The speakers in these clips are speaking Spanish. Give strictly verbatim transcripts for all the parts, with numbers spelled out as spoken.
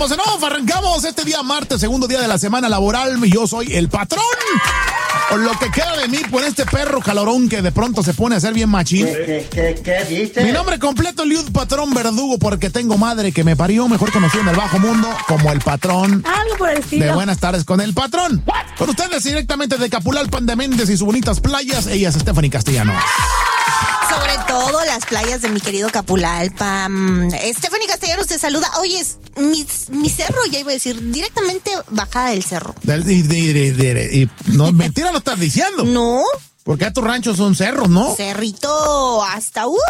estamos en off, arrancamos este día martes, segundo día de la semana laboral, y yo soy el patrón. O lo que queda de mí por este perro calorón que de pronto se pone a ser bien machín. ¿Qué, qué, qué, qué dice? Mi nombre completo, Liud Patrón Verdugo, porque tengo madre que me parió, mejor conocido en el bajo mundo como el patrón. Algo por el estilo. De buenas tardes con el patrón. Con ustedes directamente de Capulalpan de Méndez y sus bonitas playas, ella es Stephanie Castellanos. Sobre todo las playas de mi querido Capulalpan. Stephanie Castellanos te saluda. Oye, es mi, mi cerro, ya iba a decir, directamente bajada del cerro. Del- y- y- y- y- y- no, mentira lo estás diciendo. No, Porque a tus ranchos son cerros, ¿no? cerrito hasta... Uh,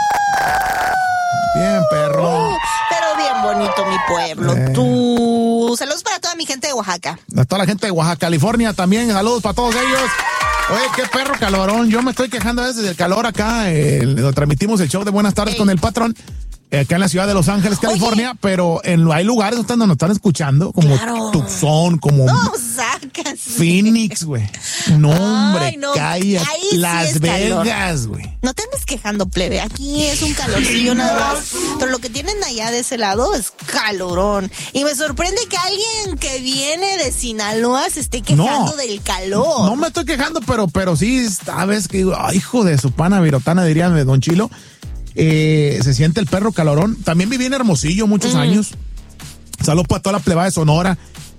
Bien, perro. pero bien bonito mi pueblo. Eh. Tú... Saludos para toda mi gente de Oaxaca. A toda la gente de Oaxaca, California también. Saludos para todos ellos. Oye, qué perro calorón. Yo me estoy quejando a veces del calor acá. Eh, lo transmitimos el show de Buenas tardes Ey. con el patrón. eh, Acá en la ciudad de Los Ángeles, California. Oye. Pero en, hay lugares donde nos están escuchando. Como Claro. Tucson, como No, sacas. Phoenix, güey. No, hombre, Ay, no, cállate. ahí sí Las es calor. Vegas, güey. No te andes quejando, plebe. Aquí es un calorcillo nada más. Pero lo que tienen allá de ese lado es calorón. Y me sorprende que alguien que viene de Sinaloa se esté quejando No. del calor. No me estoy quejando, pero, pero sí, sabes que digo, ay, hijo de su pana virotana, dirían de Don Chilo. Eh, se siente el perro calorón. También viví en Hermosillo muchos años. Saludos para toda la plebada de Sonora.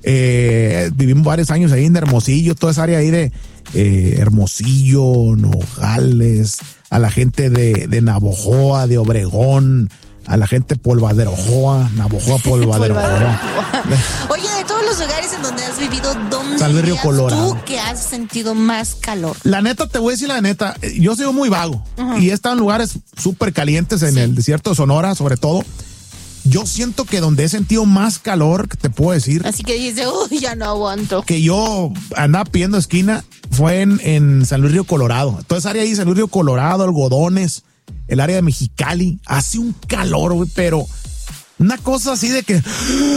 Eh, vivimos varios años ahí en Hermosillo, toda esa área ahí de eh, Hermosillo, Nogales, a la gente de, de Navojoa, de Obregón, a la gente de Polvaderojoa, Navojoa, Polvaderojoa. Oye, de todos los lugares en donde has vivido, ¿dónde San Luis Río dirías Colorado. tú que has sentido más calor? La neta, te voy a decir la neta, eh, yo soy muy vago y he estado en lugares súper calientes en el desierto de Sonora, sobre todo. Yo siento que donde he sentido más calor, que te puedo decir, Así que dice, uy, ya no aguanto. que yo andaba pidiendo esquina, fue en, en San Luis Río Colorado. Toda esa área ahí, San Luis Río Colorado, Algodones, el área de Mexicali, hace un calor, güey, pero una cosa así de que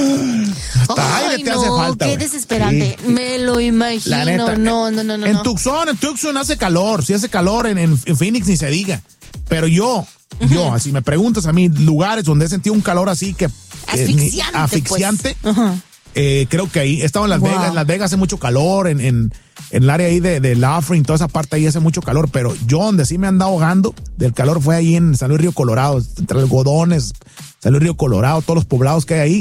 hasta aire te no, hace falta. qué güey. desesperante. Sí. Me lo imagino. La neta, no, no, no, no. En no. Tucson, en Tucson hace calor, sí hace calor, en, en, en Phoenix ni se diga. Pero yo, yo, así me preguntas a mí, lugares donde he sentido un calor así que... que ni- Asfixiante, asfixiante, pues. Ajá. eh, creo que ahí, he estado en Las Wow. Vegas, en Las Vegas hace mucho calor, en, en, en el área ahí de, de Laughlin, toda esa parte ahí hace mucho calor, pero yo donde sí me andaba ahogando del calor fue ahí en San Luis Río Colorado, entre algodones, San Luis Río Colorado, todos los poblados que hay ahí,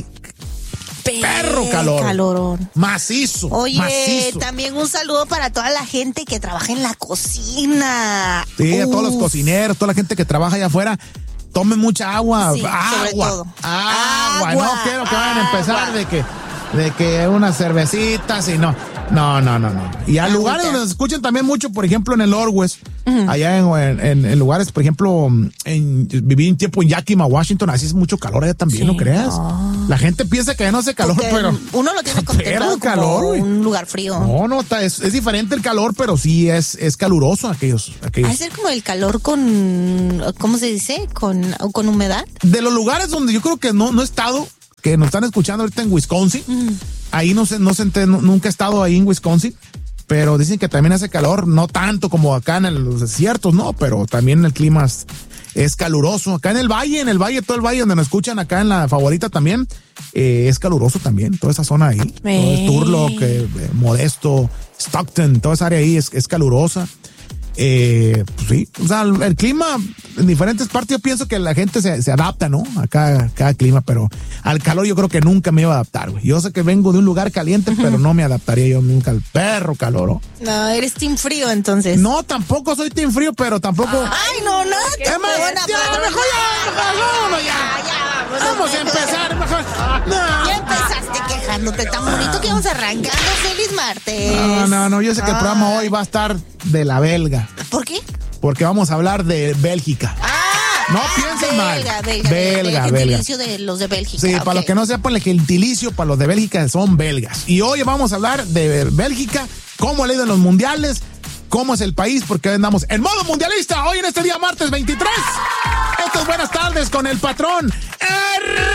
perro calor. Calorón. macizo, Oye, macizo. también un saludo para toda la gente que trabaja en la cocina. Sí, a todos los Uf. cocineros, toda la gente que trabaja allá afuera, tomen mucha agua, Sí, agua, sobre todo. agua, no Agua, quiero que vayan a empezar agua. de que, de que unas cervecitas y no, no, no, no, no. Y a Agüita. lugares donde se escuchan también mucho, por ejemplo, en el Norwest, allá en, en, en lugares, por ejemplo, en, viví un tiempo en Yakima, Washington, así es mucho calor allá también, Sí, ¿no creas? no. La gente piensa que ya no hace calor, Porque pero... uno lo tiene contemplado Pero como calor, güey. un lugar frío. No, no, está- es, es diferente el calor, pero sí es, es caluroso aquellos, aquellos. Ha de ser como el calor con, ¿cómo se dice? Con, con humedad. De los lugares donde yo creo que no, no he estado, que nos están escuchando ahorita en Wisconsin, ahí no sé, no sé, no- nunca he estado ahí en Wisconsin, pero dicen que también hace calor, no tanto como acá en el- los desiertos, no, pero también el clima es, es caluroso. Acá en el valle, en el valle, todo el valle donde nos escuchan, acá en la favorita también, eh, es caluroso también, toda esa zona ahí, todo Ey. el Turlock, eh, eh, Modesto, Stockton, toda esa área ahí es, es calurosa. Eh, pues sí, o sea, el, el clima en diferentes partes yo pienso que la gente se, se adapta, ¿no? A cada, cada clima, pero al calor yo creo que nunca me iba a adaptar, güey. Yo sé que vengo de un lugar caliente, pero no me adaptaría yo nunca al perro calor, ¿no? No, eres team frío entonces. No, tampoco soy team frío, pero tampoco... Ay, no, no. Es más, ya, mejor ya, mejor, vámonos ya. ya, vámonos. Vamos a empezar, mejor. No. Ya empezaste quejándote tan bonito que vamos arrancando. Feliz martes. No, no, no, yo sé que el programa Ay. hoy va a estar de la belga, ¿Por qué? porque vamos a hablar de Bélgica. Ah, No piensen mal. belga, belga, Belga, del belga. gentilicio de los de Bélgica. Sí, ok. para los que no sepan, el gentilicio para los de Bélgica son belgas. Y hoy vamos a hablar de Bélgica, cómo le ha ido en los mundiales, cómo es el país, porque hoy andamos en modo mundialista. Hoy en este día martes veintitrés. Esto es Buenas tardes con el patrón.